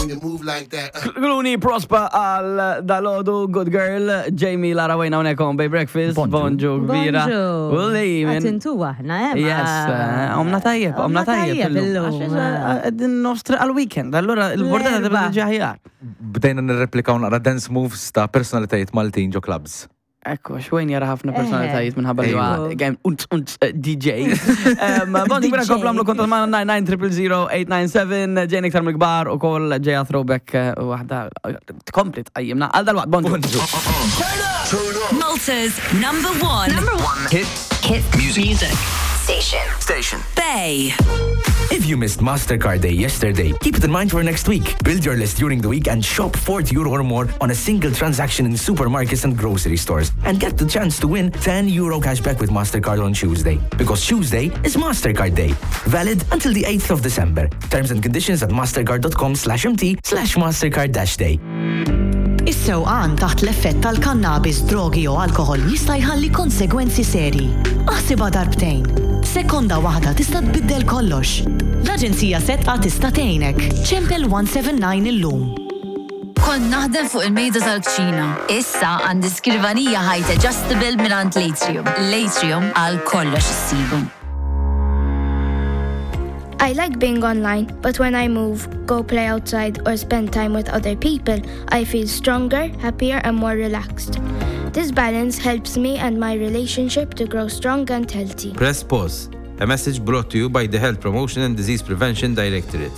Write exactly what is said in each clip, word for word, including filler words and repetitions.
when you move like that. Gluni prospa għal dalodu, good girl, Jamie Lara Wayna unekom by breakfast, bonġu kbira. Bonġu. Għatintu għahna, eh? Yes, omna tajjeb, omna tajjeb. Din nostra għal-weekend, allora il-bordata tibda ġaħjar. Bdejna nirreplikaw naqra dance moves ta' personalitajiet Maltin ġo clubs. Ekku, xwejn jara ħafna personalitajiet minħabba li għam unt unt D J. Bondi bina kopla għamlu kontat ma' nine nine zero zero zero eight nine seven, ġejn iktar mil-gbar u kol ġeja throwback wahda komplet għajjimna. Għal dal-waqt, bonġu. Malta's number one. Number one. Hit. Hit music. music. Station. Station. Bay. If you missed MasterCard Day yesterday, keep it in mind for next week. Build your list during the week and shop forty euro or more on a single transaction in supermarkets and grocery stores. And get the chance to win ten euro cashback with MasterCard on Tuesday. Because Tuesday is MasterCard Day. Valid until the eighth of December. Terms and conditions at mastercard.com slash mt slash MasterCard dash day. Is-sewqan taħt l-effett tal-kannabis, drogi u alkohol jista' jħalli konsegwenzi seri. Aħsibha darbtejn. Sekonda waħda tista' tbiddel kollox. L-Aġenzija Sedqa tista' tgħinek. Ċempel one seven nine illum. Kont naħdem fuq il-mejda tal-kċina. Issa għandi skrivanija ħajt adjustable mingħand Latrium. Latrium għal kollox issibu. I like being online, but when I move, go play outside or spend time with other people, I feel stronger, happier and more relaxed. This balance helps me and my relationship to grow strong and healthy. Press pause. A message brought to you by the Health Promotion and Disease Prevention Directorate.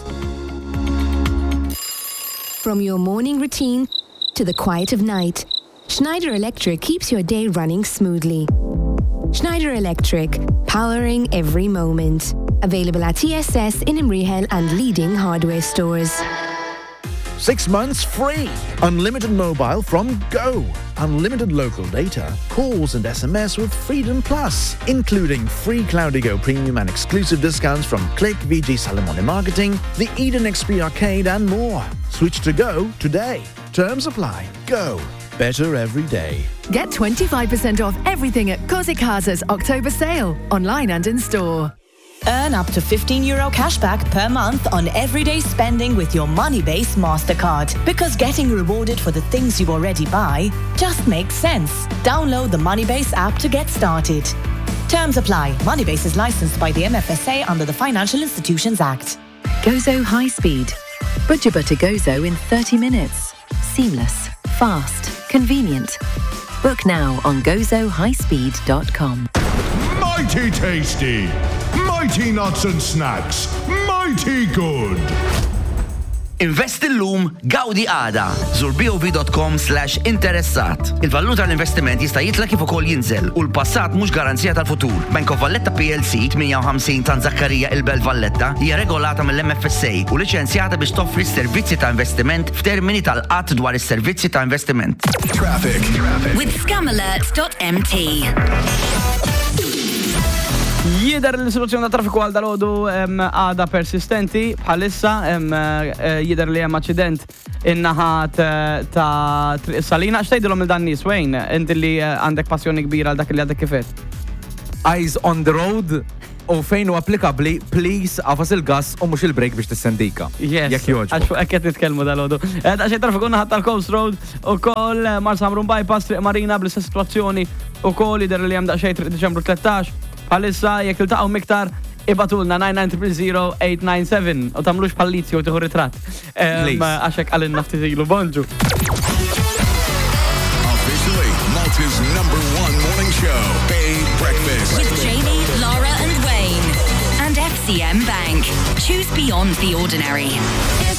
From your morning routine to the quiet of night, Schneider Electric keeps your day running smoothly. Schneider Electric, powering every moment. Available at T S S in Imrihel and leading hardware stores. Six months free. Unlimited mobile from Go. Unlimited local data, calls and S M S with Freedom Plus, including free Cloudigo Premium and exclusive discounts from Click, V G Salamone Marketing, the Eden X P Arcade and more. Switch to Go today. Terms apply. Go. Better every day. Get twenty-five percent off everything at Kozik Haza's October sale, online and in store. Earn up to fifteen euro cashback per month on everyday spending with your Moneybase MasterCard. Because getting rewarded for the things you already buy just makes sense. Download the Moneybase app to get started. Terms apply. Moneybase is licensed by the M F S A under the Financial Institutions Act. Gozo High Speed. Bujuba to Gozo in thirty minutes. Seamless, fast, convenient. Book now on gozo high speed dot com. Mighty tasty! Mighty nuts and snacks! Mighty good! Invest illum, gawdi għada. Zur B O V dot com slash interessat. Il-valur tal-investiment jista' jitla kif ukoll jinżel u l-passat mhux garanzija tal-futur. Bank of Valletta P L C eight fifty tan Zakkarija il-Belt Valletta hija regolata mill-M F S A u liċenzjata biex toffri servizzi ta' investiment f'termini tal-qatt dwar is-servizzi ta' investiment. Traffic. With scam alert dot m t. Jider l-istituzzjoni ta' traffiku għal dalodu għada persistenti bħalissa jider li hemm aċċident in-naħat ta' Triq Salina. X'tgħidilhom il dan nies Wayne, inti li għandek passjoni kbira għal dak li għadek kifet? Eyes on the road u fejn hu applikabbli, please għafas il-gas u mhux il-break biex tissendika. Yes. Jekk jogħġbok. Għax fuq qed nitkellmu dalodu. Għaxejn traffiku naħat tal-Coast Road ukoll Mar Samrun bypass Triq Marina bl-istess sitwazzjoni ukoll jider li hemm daqsxejn Triq Diċembru tlettax. Bħalissa jekk iltaqgħu miktar ibatulna nine nine zero zero zero eight nine seven u tagħmlux pallizzi u tieħu ritratt. Għax hekk għalin nafti ilu bonġu. Officially, Malta's number one morning show, Bay Breakfast. With Jamie, Laura and Wayne. And F C M Bank. Choose beyond the ordinary.